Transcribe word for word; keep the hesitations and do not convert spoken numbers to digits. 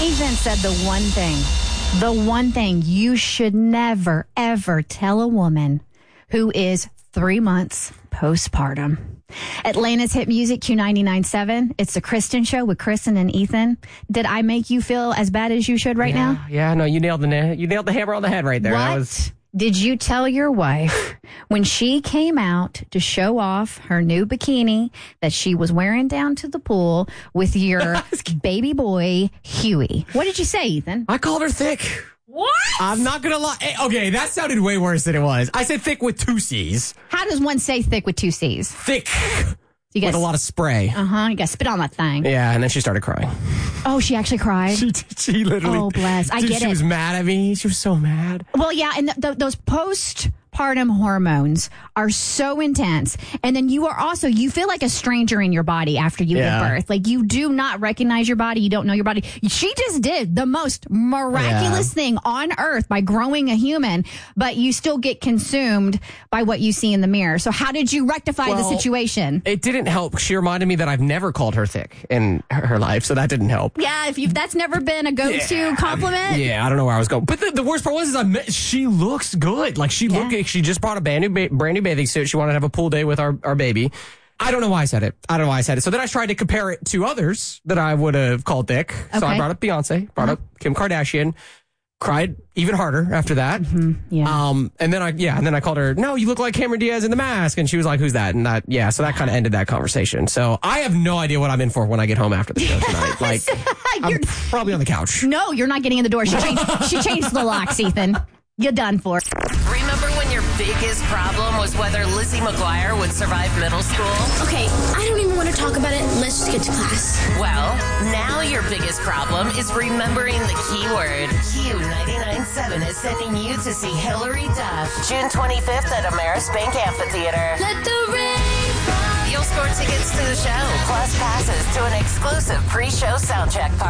Ethan said the one thing, the one thing you should never, ever tell a woman who is three months postpartum. Atlanta's hit music, Q ninety-nine point seven. It's the Kristen Show with Kristen and Ethan. Did I make you feel as bad as you should right yeah, now? Yeah, no, you nailed the na- you nailed the hammer on the head right there. What That was... did you tell your wife when she came out to show off her new bikini that she was wearing down to the pool with your baby boy, Huey? What did you say, Ethan? I called her thick. What? I'm not going to lie. Hey, okay, that sounded way worse than it was. I said thick with two C's. How does one say thick with two C's? Thick You guys, with a lot of spray. Uh-huh. You got to spit on that thing. Yeah, and then she started crying. Oh, she actually cried? She she literally. Oh, bless. I dude, get she it. She was mad at me. She was so mad. Well, yeah, and th- th- those postpartum hormones are so intense. And then you are also, you feel like a stranger in your body after you Yeah. give birth. Like, you do not recognize your body. You don't know your body. She just did the most miraculous Yeah. thing on earth by growing a human, but you still get consumed by what you see in the mirror. So how did you rectify Well, the situation? It didn't help. She reminded me that I've never called her thick in her, her life, so that didn't help. Yeah, if you that's never been a go-to Yeah. compliment. Yeah, I don't know where I was going. But the, the worst part was is I met, she looks good. Like, she Yeah. looked, she just bought a brand new, ba- brand new bathing suit. She wanted to have a pool day with our, our baby. I don't know why I said it. I don't know why I said it. So then I tried to compare it to others that I would have called thick. So Okay. I brought up Beyonce, brought Uh-huh. up Kim Kardashian, cried even harder after that. Yeah. Um, and then I, yeah, and then I called her, no, you look like Cameron Diaz in The Mask. And she was like, who's that? And that, yeah, so that kind of ended that conversation. So I have no idea what I'm in for when I get home after the show tonight. Like, I'm You're- probably on the couch. No, you're not getting in the door. She changed, she changed the locks, Ethan. You're done for. Remember when your biggest problem was whether Lizzie McGuire would survive middle school? Okay, I don't even want to talk about it. Let's just get to class. Well, now your biggest problem is remembering the keyword. Q ninety-nine point seven is sending you to see Hillary Duff June twenty-fifth at Ameris Bank Amphitheater. Let the rain fall. You'll score tickets to the show, plus passes to an exclusive pre-show soundcheck party.